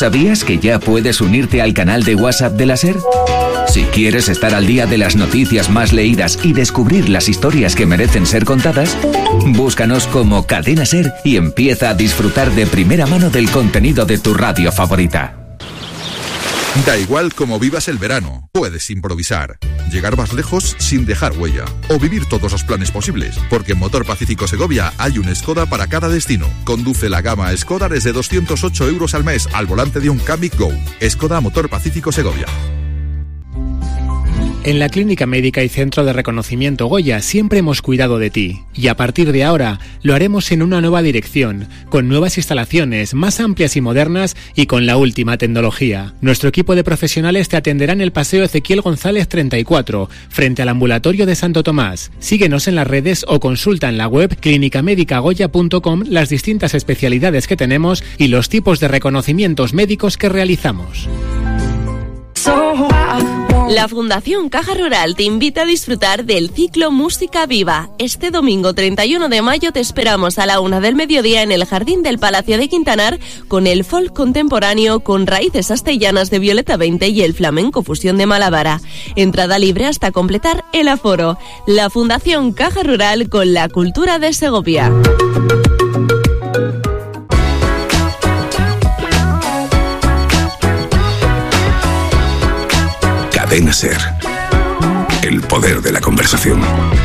¿Sabías que ya puedes unirte al canal de WhatsApp de la SER? Si quieres estar al día de las noticias más leídas y descubrir las historias que merecen ser contadas, búscanos como Cadena SER y empieza a disfrutar de primera mano del contenido de tu radio favorita. Da igual cómo vivas el verano, puedes improvisar, llegar más lejos sin dejar huella o vivir todos los planes posibles, porque en Motor Pacífico Segovia hay un Skoda para cada destino. Conduce la gama Skoda desde 208 euros al mes al volante de un Kamiq Go. Skoda Motor Pacífico Segovia. En la Clínica Médica y Centro de Reconocimiento Goya siempre hemos cuidado de ti, y a partir de ahora lo haremos en una nueva dirección, con nuevas instalaciones más amplias y modernas y con la última tecnología. Nuestro equipo de profesionales te atenderá en el Paseo Ezequiel González 34, frente al ambulatorio de Santo Tomás. Síguenos en las redes o consulta en la web clinicamedicagoya.com las distintas especialidades que tenemos y los tipos de reconocimientos médicos que realizamos. La Fundación Caja Rural te invita a disfrutar del ciclo Música Viva. Este domingo 31 de mayo te esperamos a la 1 del mediodía en el Jardín del Palacio de Quintanar con el folk contemporáneo con raíces castellanas de Violeta 20 y el flamenco fusión de Malavara. Entrada libre hasta completar el aforo. La Fundación Caja Rural con la cultura de Segovia. Cadena SER. El poder de la conversación.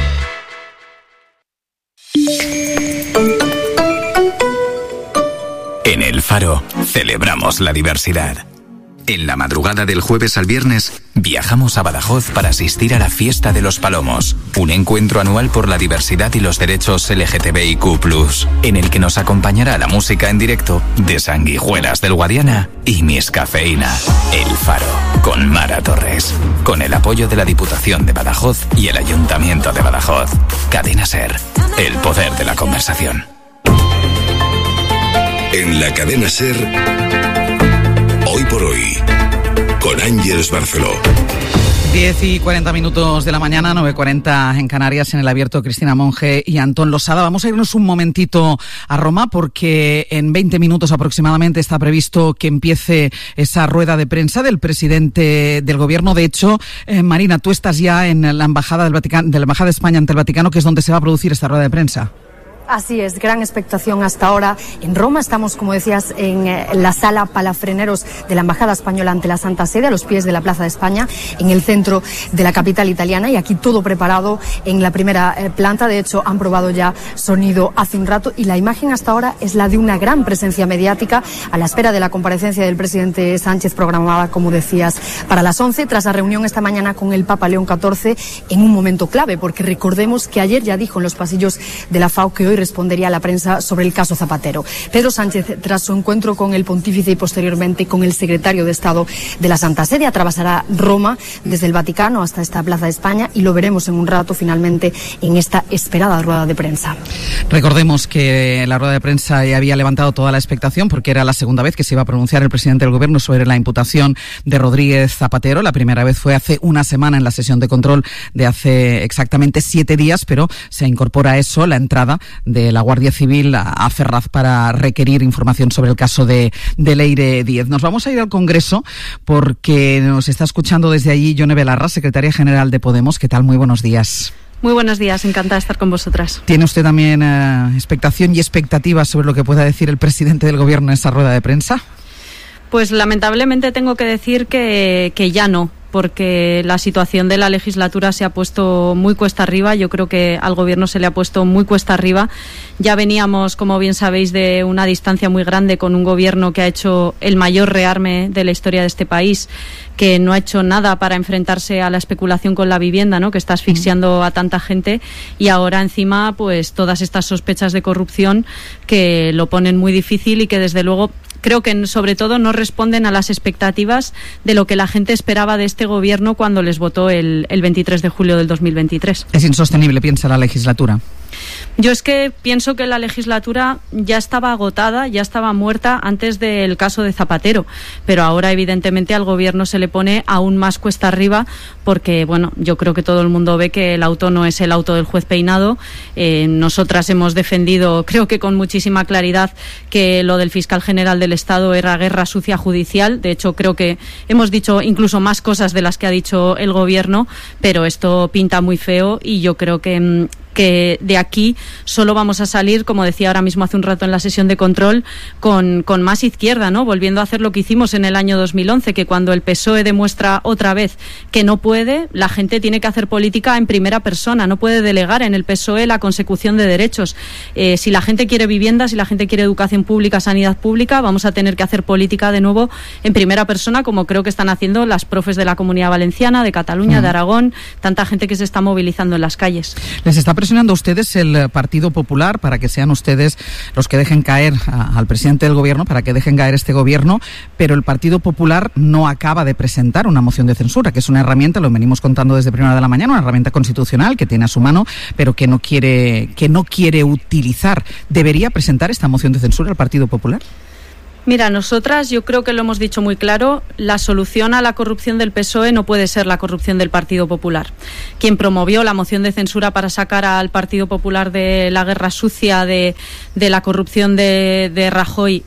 En El Faro celebramos la diversidad. En la madrugada del jueves al viernes viajamos a Badajoz para asistir a la Fiesta de los Palomos, un encuentro anual por la diversidad y los derechos LGTBIQ+, en el que nos acompañará la música en directo de Sanguijuelas del Guadiana y Miss Cafeína. El Faro, con Mara Torres, con el apoyo de la Diputación de Badajoz y el Ayuntamiento de Badajoz. Cadena SER, el poder de la conversación. En la Cadena SER, Hoy por Hoy, con Ángeles Barceló. 10:40 de la mañana, 9:40 en Canarias, en el Abierto, Cristina Monge y Antón Losada. Vamos a irnos un momentito a Roma porque en 20 minutos aproximadamente está previsto que empiece esa rueda de prensa del presidente del Gobierno. De hecho, Marina, tú estás ya en la Embajada del Vaticano, de la Embajada de España ante el Vaticano, que es donde se va a producir esta rueda de prensa. Así es, gran expectación hasta ahora en Roma. Estamos, como decías, en la sala Palafreneros de la Embajada Española ante la Santa Sede, a los pies de la Plaza de España, en el centro de la capital italiana, y aquí todo preparado en la primera planta. De hecho, han probado ya sonido hace un rato y la imagen hasta ahora es la de una gran presencia mediática a la espera de la comparecencia del presidente Sánchez, programada, como decías, para las 11, tras la reunión esta mañana con el Papa León XIV, en un momento clave, porque recordemos que ayer ya dijo en los pasillos de la FAO que hoy respondería a la prensa sobre el caso Zapatero. Pedro Sánchez, tras su encuentro con el pontífice y posteriormente con el secretario de Estado de la Santa Sede, atravesará Roma desde el Vaticano hasta esta Plaza de España y lo veremos en un rato finalmente en esta esperada rueda de prensa. Recordemos que la rueda de prensa ya había levantado toda la expectación porque era la segunda vez que se iba a pronunciar el presidente del Gobierno sobre la imputación de Rodríguez Zapatero. La primera vez fue hace una semana en la sesión de control de hace exactamente 7 días, pero se incorpora a eso la entrada de la Guardia Civil a Ferraz para requerir información sobre el caso de Leire Díez. Nos vamos a ir al Congreso porque nos está escuchando desde allí Yone Belarra, secretaria general de Podemos. ¿Qué tal? Muy buenos días. Muy buenos días, encantada de estar con vosotras. ¿Tiene usted también expectación y expectativas sobre lo que pueda decir el presidente del Gobierno en esa rueda de prensa? Pues lamentablemente tengo que decir que ya no, porque la situación de la legislatura se ha puesto muy cuesta arriba. Yo creo que al Gobierno se le ha puesto muy cuesta arriba. Ya veníamos, como bien sabéis, de una distancia muy grande con un Gobierno que ha hecho el mayor rearme de la historia de este país, que no ha hecho nada para enfrentarse a la especulación con la vivienda, ¿no?, que está asfixiando a tanta gente, y ahora encima pues todas estas sospechas de corrupción que lo ponen muy difícil y que desde luego creo que sobre todo no responden a las expectativas de lo que la gente esperaba de este Gobierno cuando les votó el 23 de julio del 2023. ¿Es insostenible, piensa la legislatura? Yo es que pienso que la legislatura ya estaba agotada, ya estaba muerta antes del caso de Zapatero, pero ahora evidentemente al gobierno se le pone aún más cuesta arriba porque, bueno, yo creo que todo el mundo ve que el auto no es el auto del juez Peinado. Nosotras hemos defendido, creo que con muchísima claridad, que lo del fiscal general del Estado era guerra sucia judicial. De hecho, creo que hemos dicho incluso más cosas de las que ha dicho el gobierno, pero esto pinta muy feo y yo creo que de aquí solo vamos a salir, como decía ahora mismo hace un rato en la sesión de control, con más izquierda, ¿no? Volviendo a hacer lo que hicimos en el año 2011, que cuando el PSOE demuestra otra vez que no puede, la gente tiene que hacer política en primera persona, no puede delegar en el PSOE la consecución de derechos. Si la gente quiere vivienda, si la gente quiere educación pública, sanidad pública, vamos a tener que hacer política de nuevo en primera persona, como creo que están haciendo las profes de la Comunidad Valenciana, de Cataluña, de Aragón, tanta gente que se está movilizando en las calles. Les está presionando a ustedes el Partido Popular para que sean ustedes los que dejen caer al presidente del gobierno, para que dejen caer este gobierno, pero el Partido Popular no acaba de presentar una moción de censura, que es una herramienta, lo venimos contando desde primera de la mañana, una herramienta constitucional que tiene a su mano, pero que no quiere utilizar. ¿Debería presentar esta moción de censura el Partido Popular? Mira, nosotras, yo creo que lo hemos dicho muy claro, la solución a la corrupción del PSOE no puede ser la corrupción del Partido Popular. Quien promovió la moción de censura para sacar al Partido Popular de la guerra sucia, de la corrupción de Rajoy,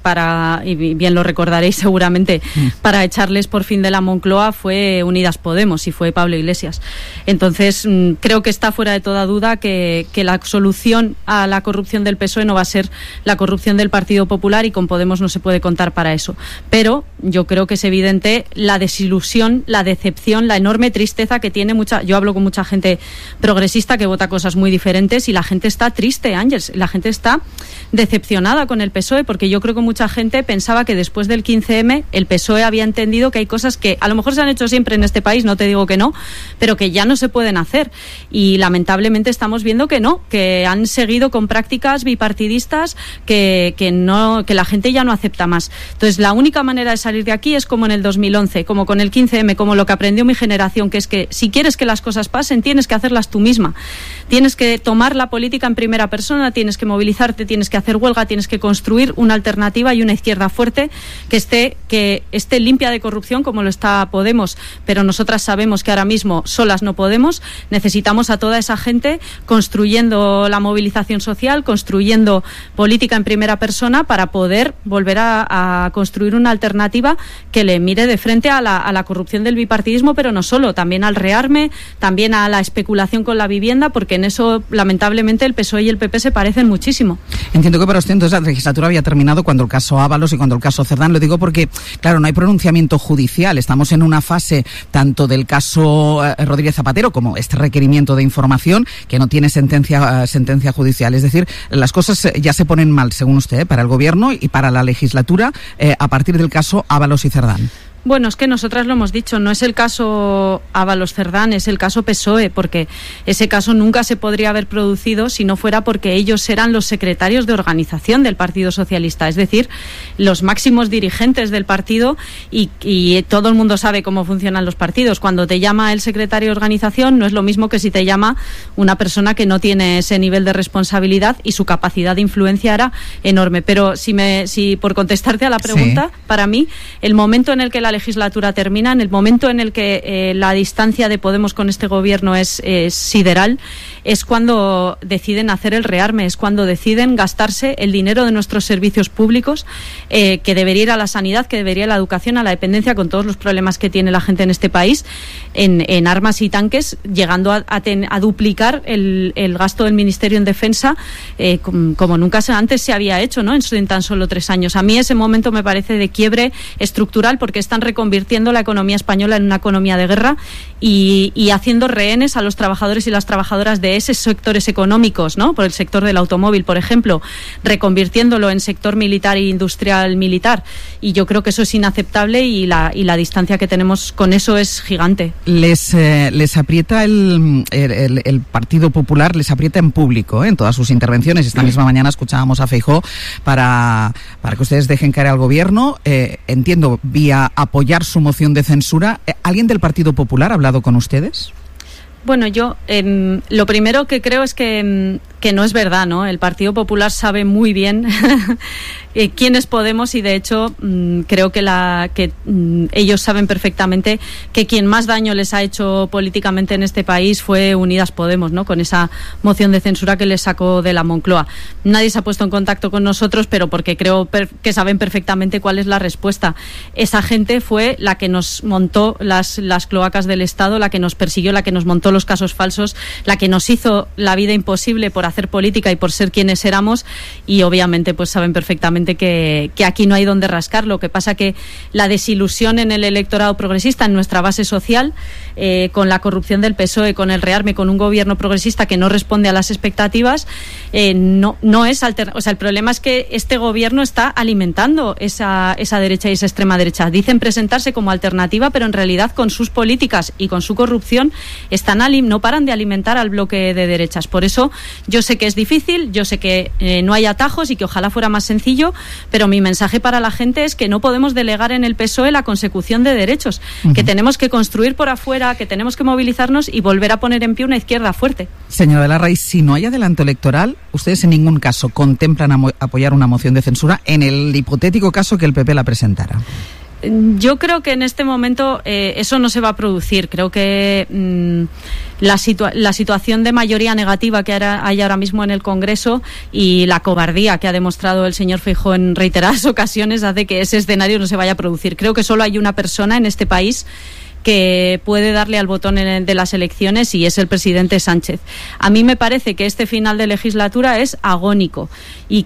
y bien lo recordaréis seguramente, para echarles por fin de la Moncloa fue Unidas Podemos y fue Pablo Iglesias. Entonces, creo que está fuera de toda duda que la solución a la corrupción del PSOE no va a ser la corrupción del Partido Popular y con Podemos no se puede contar para eso. Pero yo creo que es evidente la desilusión, la decepción, la enorme tristeza que tiene yo hablo con mucha gente progresista que vota cosas muy diferentes y la gente está triste, Ángeles, la gente está decepcionada con el PSOE porque yo creo que mucha gente pensaba que después del 15M el PSOE había entendido que hay cosas que a lo mejor se han hecho siempre en este país, no te digo que no, pero que ya no se pueden hacer y lamentablemente estamos viendo que no, que han seguido con prácticas bipartidistas que la gente ya no acepta más. Entonces la única manera de salir de aquí es como en el 2011, como con el 15M, como lo que aprendió mi generación, que es que si quieres que las cosas pasen tienes que hacerlas tú misma, tienes que tomar la política en primera persona, tienes que movilizarte, tienes que hacer huelga, tienes que construir una alternativa y una izquierda fuerte que esté limpia de corrupción como lo está Podemos, pero nosotras sabemos que ahora mismo solas no podemos, necesitamos a toda esa gente construyendo la movilización social, construyendo política en primera persona para poder volver a construir una alternativa que le mire de frente a la corrupción del bipartidismo, pero no solo, también al rearme, también a la especulación con la vivienda, porque en eso lamentablemente el PSOE y el PP se parecen muchísimo. Entiendo que para usted entonces la legislatura había terminado cuando el caso Ábalos y cuando el caso Cerdán. Lo digo porque, claro, no hay pronunciamiento judicial. Estamos en una fase tanto del caso Rodríguez Zapatero como este requerimiento de información que no tiene sentencia judicial. Es decir, las cosas ya se ponen mal, según usted, para el gobierno y para la legislatura a partir del caso Ábalos y Cerdán. Bueno, es que nosotras lo hemos dicho, no es el caso Ábalos-Cerdán, es el caso PSOE, porque ese caso nunca se podría haber producido si no fuera porque ellos eran los secretarios de organización del Partido Socialista, es decir, los máximos dirigentes del partido y todo el mundo sabe cómo funcionan los partidos. Cuando te llama el secretario de organización no es lo mismo que si te llama una persona que no tiene ese nivel de responsabilidad y su capacidad de influencia era enorme. Pero si por contestarte a la pregunta, sí. Para mí, el momento en el que la legislatura termina, en el momento en el que la distancia de Podemos con este gobierno es sideral, es cuando deciden hacer el rearme, es cuando deciden gastarse el dinero de nuestros servicios públicos, que debería ir a la sanidad, que debería ir a la educación, a la dependencia, con todos los problemas que tiene la gente en este país, en armas y tanques, llegando a duplicar el gasto del Ministerio en Defensa, como nunca antes se había hecho, ¿no? En tan solo 3 años. A mí ese momento me parece de quiebre estructural, porque están reconvirtiendo la economía española en una economía de guerra y haciendo rehenes a los trabajadores y las trabajadoras de esos sectores económicos, ¿no? Por el sector del automóvil, por ejemplo, reconvirtiéndolo en sector militar e industrial militar. Y yo creo que eso es inaceptable y la distancia que tenemos con eso es gigante. Les aprieta el Partido Popular, les aprieta en público, en todas sus intervenciones. Esta misma mañana escuchábamos a Feijóo para que ustedes dejen caer al gobierno, entiendo, vía apoyar su moción de censura. ¿Alguien del Partido Popular ha hablado con ustedes? Bueno, yo lo primero que creo es que que no es verdad, ¿no? El Partido Popular sabe muy bien quién es Podemos y, de hecho, creo que ellos saben perfectamente que quien más daño les ha hecho políticamente en este país fue Unidas Podemos, ¿no? Con esa moción de censura que les sacó de la Moncloa. Nadie se ha puesto en contacto con nosotros, pero porque creo que saben perfectamente cuál es la respuesta. Esa gente fue la que nos montó las cloacas del Estado, la que nos persiguió, la que nos montó los casos falsos, la que nos hizo la vida imposible por hacer política y por ser quienes éramos, y obviamente pues saben perfectamente que aquí no hay donde rascar. Lo que pasa que la desilusión en el electorado progresista, en nuestra base social, con la corrupción del PSOE, con el rearme, con un gobierno progresista que no responde a las expectativas, no es o sea, el problema es que este gobierno está alimentando esa derecha y esa extrema derecha. Dicen presentarse como alternativa, pero en realidad con sus políticas y con su corrupción no paran de alimentar al bloque de derechas. Por eso yo sé que es difícil, yo sé que no hay atajos y que ojalá fuera más sencillo, pero mi mensaje para la gente es que no podemos delegar en el PSOE la consecución de derechos, que tenemos que construir por afuera, que tenemos que movilizarnos y volver a poner en pie una izquierda fuerte. Señora de la Rey, si no hay adelanto electoral, ustedes en ningún caso contemplan apoyar una moción de censura en el hipotético caso que el PP la presentara. Yo creo que en este momento eso no se va a producir. Creo que la situación de mayoría negativa que hay ahora mismo en el Congreso y la cobardía que ha demostrado el señor Feijóo en reiteradas ocasiones hace que ese escenario no se vaya a producir. Creo que solo hay una persona en este país que puede darle al botón de las elecciones, y es el presidente Sánchez. A mí me parece que este final de legislatura es agónico y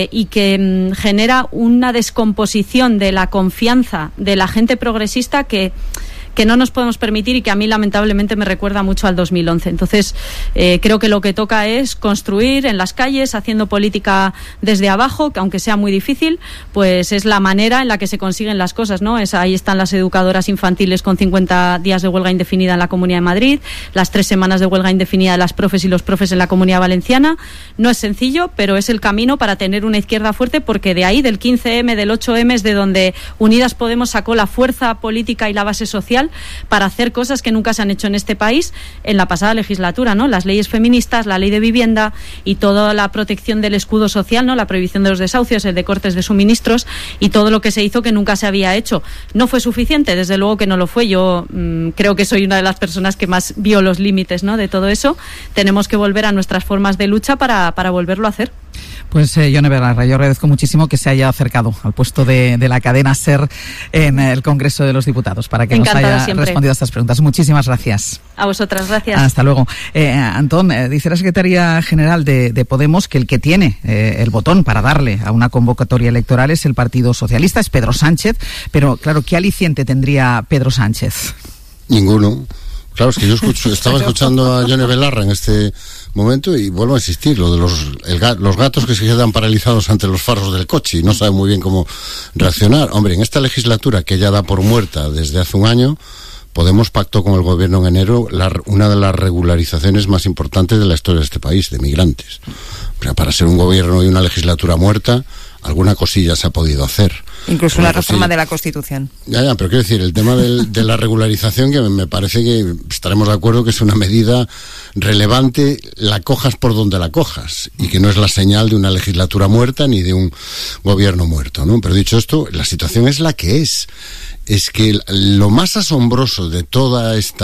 que genera una descomposición de la confianza de la gente progresista que no nos podemos permitir y que a mí lamentablemente me recuerda mucho al 2011. Entonces, creo que lo que toca es construir en las calles, haciendo política desde abajo, que aunque sea muy difícil, pues es la manera en la que se consiguen las cosas, ¿no? Ahí están las educadoras infantiles con 50 días de huelga indefinida en la Comunidad de Madrid, las 3 semanas de huelga indefinida de las profes y los profes en la Comunidad Valenciana. No es sencillo, pero es el camino para tener una izquierda fuerte, porque de ahí, del 15M, del 8M, es de donde Unidas Podemos sacó la fuerza política y la base social para hacer cosas que nunca se han hecho en este país en la pasada legislatura, ¿no? Las leyes feministas, la ley de vivienda y toda la protección del escudo social, ¿no? La prohibición de los desahucios, el de cortes de suministros y todo lo que se hizo que nunca se había hecho. ¿No fue suficiente? Desde luego que no lo fue. Yo creo que soy una de las personas que más vio los límites, ¿no? De todo eso. Tenemos que volver a nuestras formas de lucha para volverlo a hacer. Pues Yone Belarra, yo agradezco muchísimo que se haya acercado al puesto de la cadena SER en el Congreso de los Diputados para que nos haya respondido a estas preguntas. Muchísimas gracias. A vosotras, gracias. Hasta luego. Antón, dice la Secretaría General de Podemos que el que tiene el botón para darle a una convocatoria electoral es el Partido Socialista, es Pedro Sánchez, pero claro, ¿qué aliciente tendría Pedro Sánchez? Ninguno. Claro, es que yo estaba escuchando a Yone Belarra en este momento y vuelvo a insistir, lo de los gatos que se quedan paralizados ante los faros del coche y no saben muy bien cómo reaccionar. Hombre, en esta legislatura que ya da por muerta desde hace un año, Podemos pactó con el gobierno en enero una de las regularizaciones más importantes de la historia de este país, de migrantes. Pero para ser un gobierno y una legislatura muerta, alguna cosilla se ha podido hacer. Incluso una reforma de la Constitución. Ya, pero quiero decir, el tema de la regularización, que me parece que estaremos de acuerdo que es una medida relevante, la cojas por donde la cojas, y que no es la señal de una legislatura muerta ni de un gobierno muerto, ¿no? Pero dicho esto, la situación es la que es. Es que lo más asombroso de todo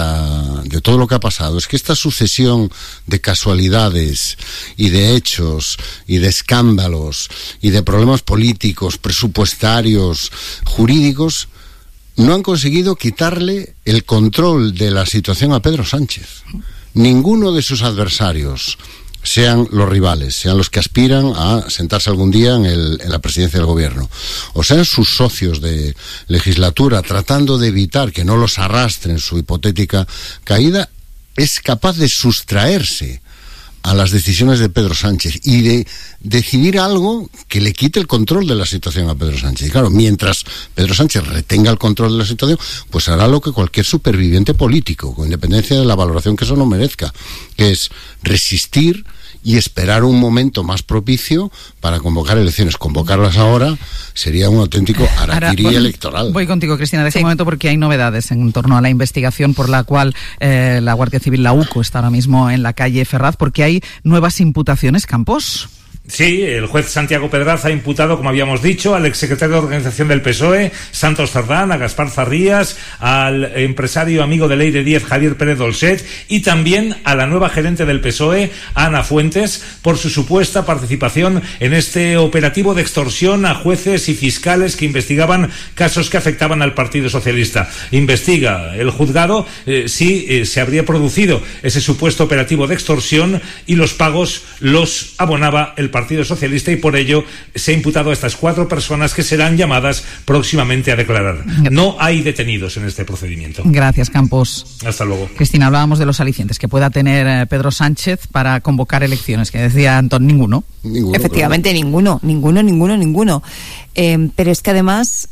lo que ha pasado es que esta sucesión de casualidades y de hechos y de escándalos y de problemas políticos, presupuestarios, jurídicos, no han conseguido quitarle el control de la situación a Pedro Sánchez. Ninguno de sus adversarios, sean los rivales, sean los que aspiran a sentarse algún día en la presidencia del gobierno, o sean sus socios de legislatura, tratando de evitar que no los arrastren su hipotética caída, es capaz de sustraerse a las decisiones de Pedro Sánchez y de decidir algo que le quite el control de la situación a Pedro Sánchez. Y claro, mientras Pedro Sánchez retenga el control de la situación, pues hará lo que cualquier superviviente político, con independencia de la valoración que eso no merezca, que es resistir y esperar un momento más propicio para convocar elecciones. Convocarlas ahora sería un auténtico harakiri electoral. Voy contigo, Cristina, de ese momento, porque hay novedades en torno a la investigación por la cual la Guardia Civil, la UCO, está ahora mismo en la calle Ferraz, porque hay nuevas imputaciones, Campos. Sí, el juez Santiago Pedraz ha imputado, como habíamos dicho, al exsecretario de Organización del PSOE, Santos Cerdán, a Gaspar Zarrías, al empresario amigo de Leire Díez, Javier Pérez Dolcet, y también a la nueva gerente del PSOE, Ana Fuentes, por su supuesta participación en este operativo de extorsión a jueces y fiscales que investigaban casos que afectaban al Partido Socialista. Investiga el juzgado si se habría producido ese supuesto operativo de extorsión y los pagos los abonaba el Partido Socialista, y por ello se ha imputado a estas 4 personas que serán llamadas próximamente a declarar. No hay detenidos en este procedimiento. Gracias, Campos. Hasta luego. Cristina, hablábamos de los alicientes que pueda tener Pedro Sánchez para convocar elecciones, que decía Antón, ninguno. Efectivamente, claro. Ninguno. Pero es que además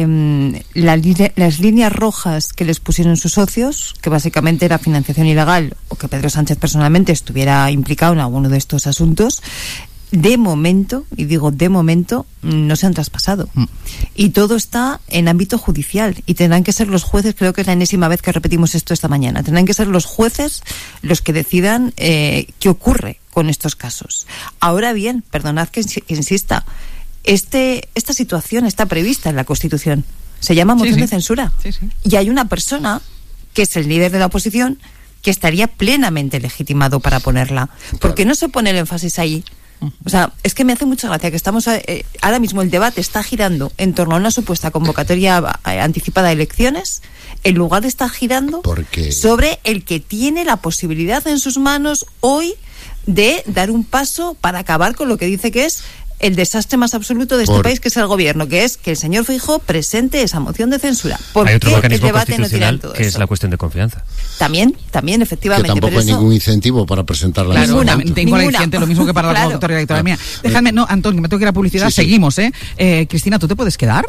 las líneas rojas que les pusieron sus socios, que básicamente era financiación ilegal o que Pedro Sánchez personalmente estuviera implicado en alguno de estos asuntos, de momento, y digo de momento, no se han traspasado. Y todo está en ámbito judicial, y tendrán que ser los jueces, creo que es la enésima vez que repetimos esto esta mañana, tendrán que ser los jueces los que decidan qué ocurre con estos casos. Ahora bien, perdonad que insista, esta situación está prevista en la Constitución. Se llama moción de censura. Sí. Y hay una persona, que es el líder de la oposición, que estaría plenamente legitimado para ponerla. ¿Por qué no se pone el énfasis ahí? O sea, es que me hace mucha gracia que estamos ahora mismo el debate está girando en torno a una supuesta convocatoria anticipada de elecciones, en lugar de estar girando sobre el que tiene la posibilidad en sus manos hoy de dar un paso para acabar con lo que dice que es el desastre más absoluto de este país, que es el gobierno, que es que el señor Feijóo presente esa moción de censura. Hay otro mecanismo constitucional que es la cuestión de confianza. También, efectivamente. Que tampoco hay ningún incentivo para presentarla. Claro, tengo aliciente, lo mismo que para la convocatoria electoral. Mira, déjame, Antón, que me tengo que ir a publicidad, seguimos, Cristina, ¿tú te puedes quedar?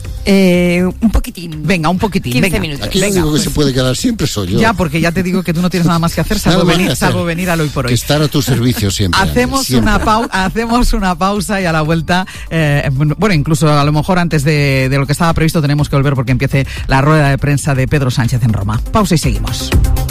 Un poquitín. Venga, un poquitín. 15 minutos. Aquí el único que se puede quedar siempre soy yo. Ya, porque ya te digo que tú no tienes nada más que hacer salvo venir al Hoy por Hoy. Que estar a tu servicio siempre. Hacemos una pausa y a la vuelta, bueno, incluso a lo mejor antes de lo que estaba previsto tenemos que volver porque empiece la rueda de prensa de Pedro Sánchez en Roma. Pausa y seguimos.